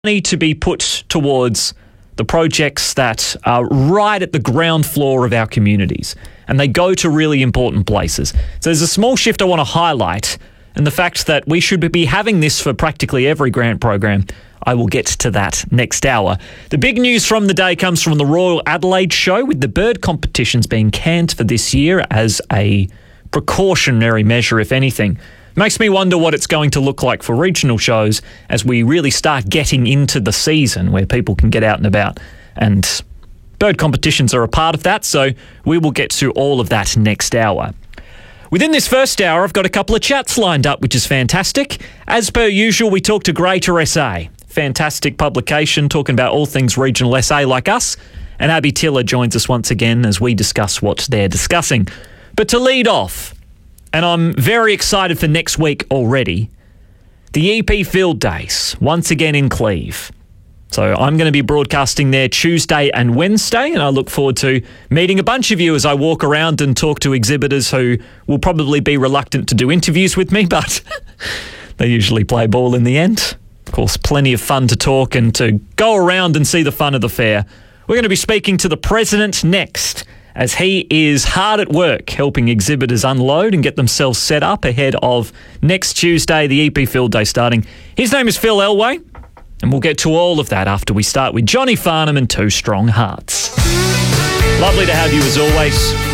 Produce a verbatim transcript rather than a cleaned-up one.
money to be put towards the projects that are right at the ground floor of our communities, and they go to really important places. So there's a small shift I want to highlight, and the fact that we should be having this for practically every grant program. I will get to that next hour. The big news from the day comes from the Royal Adelaide Show, with the bird competitions being canned for this year as a precautionary measure, if anything. Makes me wonder what it's going to look like for regional shows as we really start getting into the season where people can get out and about. And bird competitions are a part of that, so we will get to all of that next hour. Within this first hour, I've got a couple of chats lined up, which is fantastic. As per usual, we talk to Greater S A. Fantastic publication talking about all things regional S A like us. And Abby Tiller joins us once again as we discuss what they're discussing. But to lead off, and I'm very excited for next week already, the E P Field Days, once again in Cleve. So I'm going to be broadcasting there Tuesday and Wednesday, and I look forward to meeting a bunch of you as I walk around and talk to exhibitors who will probably be reluctant to do interviews with me, but they usually play ball in the end. Of course, plenty of fun to talk and to go around and see the fun of the fair. We're going to be speaking to the President next, as he is hard at work helping exhibitors unload and get themselves set up ahead of next Tuesday, the E P Field Day starting. His name is Phil Elway, and we'll get to all of that after we start with Johnny Farnham and Two Strong Hearts. Lovely to have you as always.